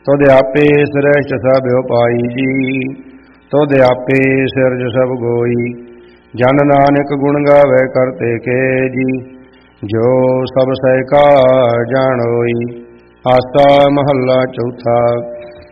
ਤੁਧ ਆਪੇ ਸ੍ਰਿਸ਼ਟ ਸਭ ਉਪਾਈ ਜੀ। ਤੁਧ ਆਪੇ ਸਿਰਜ ਸਭ ਗੋਈ। ਜਨ ਨਾਨਕ ਗੁਣ ਗਾਵੇ ਕਰਤੇ ਕੇ ਜੀ। ਜੋ ਸਭ ਸਹਿ ਕਾ ਜਾਣੋਈ। ਆਸਾ ਮਹੱਲਾ ਚੌਥਾ।